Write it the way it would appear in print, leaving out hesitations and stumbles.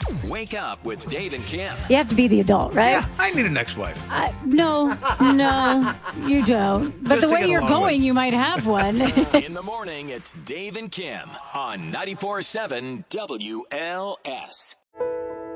Wake up with Dave and Kim. You have to be the adult, right? Yeah, I need an ex-wife. No, you don't. But Just the to way get you're along going, with. you might have one. In the morning, it's Dave and Kim on 94.7 WLS.